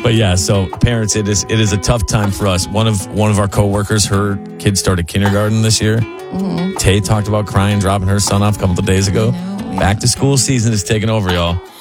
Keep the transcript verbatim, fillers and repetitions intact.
But yeah, so parents, it is it is a tough time for us. One of one of our coworkers, her kid started kindergarten this year. Mm-hmm. Tay talked about crying, dropping her son off a couple of days ago. Back to school season is taking over, y'all.